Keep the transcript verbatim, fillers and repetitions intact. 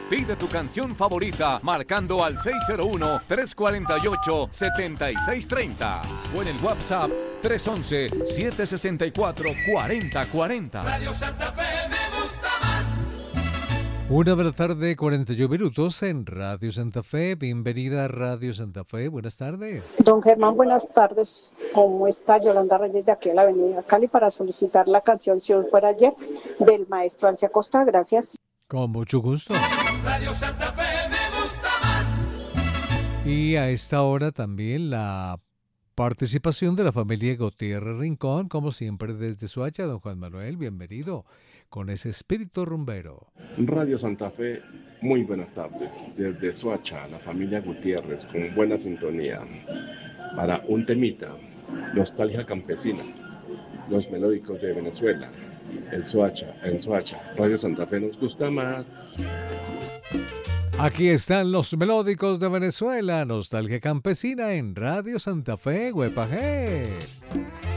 Pide tu canción favorita marcando al seis cero uno, tres cuatro ocho, siete seis tres cero o en el WhatsApp tres uno uno, siete seis cuatro, cuatro cero cuatro cero. Radio Santa Fe me gusta más. Una de la tarde, cuarenta y uno minutos en Radio Santa Fe. Bienvenida a Radio Santa Fe. Buenas tardes. Don Germán, buenas tardes. ¿Cómo está? Yolanda Reyes de aquí a la Avenida Cali para solicitar la canción Si hoy fuera ayer del maestro Alcia Costa. Gracias. Con mucho gusto. Radio Santa Fe me gusta más. Y a esta hora también la participación de la familia Gutiérrez Rincón, como siempre desde Soacha. Don Juan Manuel, bienvenido con ese espíritu rumbero. Radio Santa Fe, muy buenas tardes. Desde Soacha, la familia Gutiérrez, con buena sintonía. Para un temita, nostalgia campesina, los melódicos de Venezuela, en Soacha, en Soacha. Radio Santa Fe nos gusta más. Aquí están los melódicos de Venezuela, nostalgia campesina en Radio Santa Fe, Huepaje.